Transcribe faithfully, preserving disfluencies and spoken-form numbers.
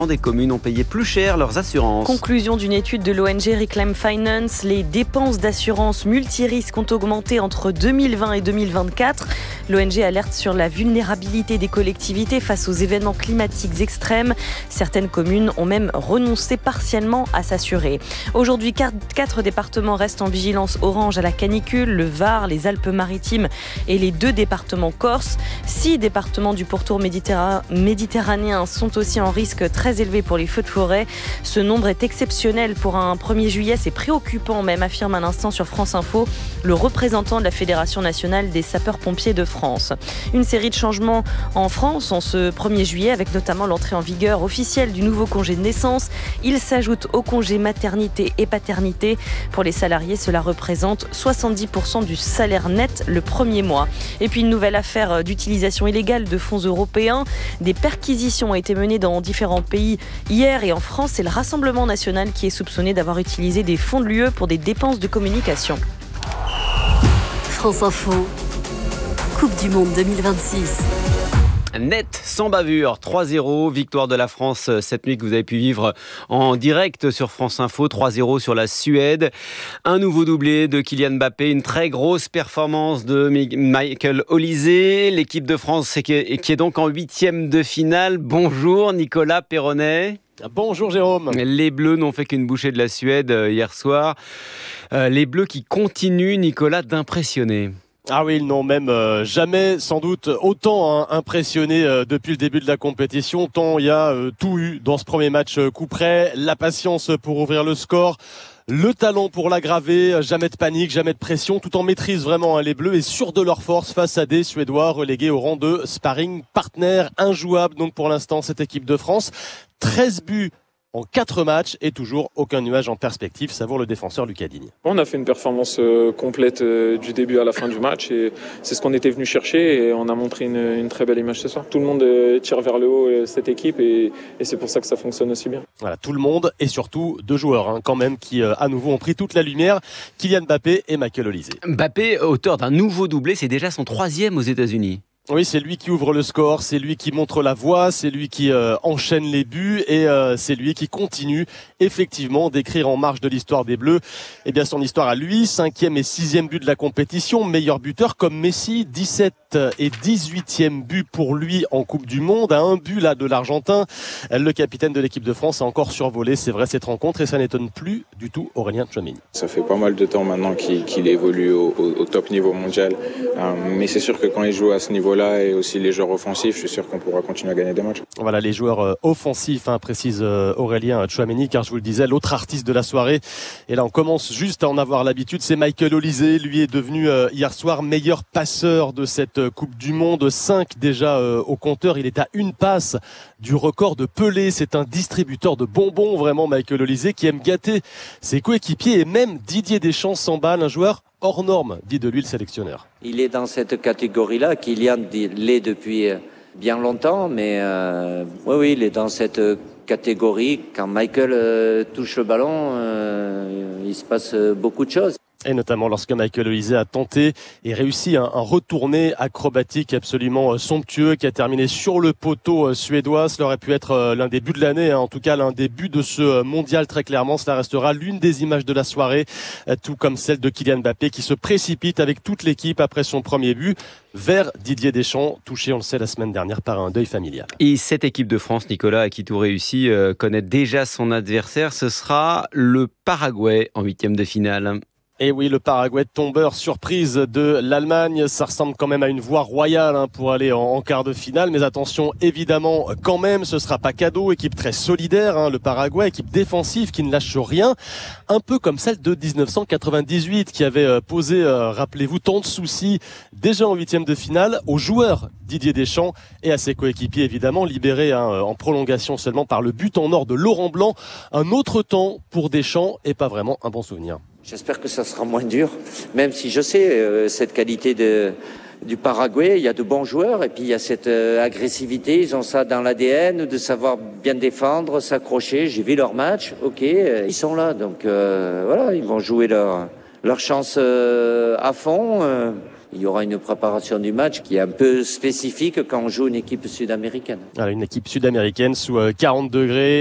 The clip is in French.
Des communes ont payé plus cher leurs assurances. Conclusion d'une étude de l'O N G Reclaim Finance, les dépenses d'assurance multirisques ont augmenté entre deux mille vingt et deux mille vingt-quatre. L'O N G alerte sur la vulnérabilité des collectivités face aux événements climatiques extrêmes. Certaines communes ont même renoncé partiellement à s'assurer. Aujourd'hui, quatre départements restent en vigilance orange à la canicule, le Var, les Alpes-Maritimes et les deux départements corses. Six départements du pourtour méditerra- méditerranéen sont aussi en risque très élevé pour les feux de forêt. Ce nombre est exceptionnel pour un premier juillet, c'est préoccupant même, affirme un instant sur France Info le représentant de la Fédération nationale des sapeurs-pompiers de France. Une série de changements en France en ce premier juillet, avec notamment l'entrée en vigueur officielle du nouveau congé de naissance. Il s'ajoute au congé maternité et paternité. Pour les salariés, cela représente soixante-dix pour cent du salaire net le premier mois. Et puis une nouvelle affaire d'utilisation illégale de fonds européens. Des perquisitions ont été menées dans différents pays hier et en France, c'est le Rassemblement national qui est soupçonné d'avoir utilisé des fonds de l'U E pour des dépenses de communication. France Info, Coupe du Monde deux mille vingt-six. Net, sans bavure, trois zéro, victoire de la France cette nuit que vous avez pu vivre en direct sur France Info, trois zéro sur la Suède. Un nouveau doublé de Kylian Mbappé, une très grosse performance de Michael Olise, l'équipe de France qui est, qui est donc en huitième de finale. Bonjour Nicolas Perronnet. Bonjour Jérôme. Les Bleus n'ont fait qu'une bouchée de la Suède hier soir. Euh, les Bleus qui continuent, Nicolas, d'impressionner. Ah oui, ils n'ont même euh, jamais sans doute autant hein, impressionné euh, depuis le début de la compétition, tant il y a euh, tout eu dans ce premier match euh, coup près, la patience pour ouvrir le score, le talent pour l'aggraver, jamais de panique, jamais de pression, tout en maîtrise vraiment hein, les Bleus et sûrs de leur force face à des Suédois relégués au rang de sparring partner, injouable donc pour l'instant cette équipe de France. treize buts en quatre matchs et toujours aucun nuage en perspective, savoure le défenseur Lucas Digne. On a fait une performance euh, complète euh, du début à la fin du match et c'est ce qu'on était venu chercher et on a montré une, une très belle image ce soir. Tout le monde euh, tire vers le haut euh, cette équipe et, et c'est pour ça que ça fonctionne aussi bien. Voilà, tout le monde et surtout deux joueurs hein, quand même qui euh, à nouveau ont pris toute la lumière, Kylian Mbappé et Michael Olise. Mbappé, auteur d'un nouveau doublé, c'est déjà son troisième aux États-Unis. Oui, c'est lui qui ouvre le score, c'est lui qui montre la voie, c'est lui qui euh, enchaîne les buts et euh, c'est lui qui continue effectivement d'écrire en marge de l'histoire des Bleus. Eh bien, son histoire à lui, cinquième et sixième but de la compétition, meilleur buteur comme Messi, dix-sept et dix-huitième but pour lui en Coupe du Monde, à un but là de l'Argentin. Le capitaine de l'équipe de France a encore survolé, c'est vrai, cette rencontre et ça n'étonne plus du tout Aurélien Tchouameni. Ça fait pas mal de temps maintenant qu'il, qu'il évolue au, au, au top niveau mondial, euh, mais c'est sûr que quand il joue à ce niveau-là, et aussi les joueurs offensifs, je suis sûr qu'on pourra continuer à gagner des matchs. Voilà les joueurs euh, offensifs, hein, précise euh, Aurélien Tchouameni, car je vous le disais, l'autre artiste de la soirée, et là on commence juste à en avoir l'habitude, c'est Michael Olise. Lui est devenu euh, hier soir meilleur passeur de cette euh, Coupe du Monde, cinq déjà euh, au compteur, il est à une passe du record de Pelé. C'est un distributeur de bonbons vraiment, Michael Olise, qui aime gâter ses coéquipiers et même Didier Deschamps s'emballe, un joueur hors norme, dit de lui le sélectionneur. Il est dans cette catégorie-là, Kylian l'est depuis bien longtemps, mais euh, oui, oui, il est dans cette catégorie. Quand Michael euh, touche le ballon, euh, il se passe beaucoup de choses. Et notamment lorsque Michael Olise a tenté et réussi un, un retourné acrobatique absolument somptueux qui a terminé sur le poteau suédois. Cela aurait pu être l'un des buts de l'année, hein. En tout cas l'un des buts de ce mondial très clairement. Cela restera l'une des images de la soirée, tout comme celle de Kylian Mbappé qui se précipite avec toute l'équipe après son premier but vers Didier Deschamps, touché on le sait la semaine dernière par un deuil familial. Et cette équipe de France, Nicolas, à qui tout réussit, euh, connaît déjà son adversaire. Ce sera le Paraguay en huitième de finale. Et oui, le Paraguay, tombeur surprise de l'Allemagne. Ça ressemble quand même à une voie royale hein, pour aller en, en quart de finale. Mais attention, évidemment, quand même, ce sera pas cadeau. Équipe très solidaire, hein, le Paraguay, équipe défensive qui ne lâche rien. Un peu comme celle de dix-neuf cent quatre-vingt-dix-huit qui avait euh, posé, euh, rappelez-vous, tant de soucis déjà en huitième de finale aux joueurs Didier Deschamps et à ses coéquipiers, évidemment, libérés hein, en prolongation seulement par le but en or de Laurent Blanc. Un autre temps pour Deschamps et pas vraiment un bon souvenir. J'espère que ça sera moins dur, même si je sais euh, cette qualité de, du Paraguay, il y a de bons joueurs et puis il y a cette euh, agressivité, ils ont ça dans l'A D N, de savoir bien défendre, s'accrocher. J'ai vu leur match, ok, euh, ils sont là, donc euh, voilà, ils vont jouer leur, leur chance euh, à fond. Euh, il y aura une préparation du match qui est un peu spécifique quand on joue une équipe sud-américaine. Alors, une équipe sud-américaine sous quarante degrés.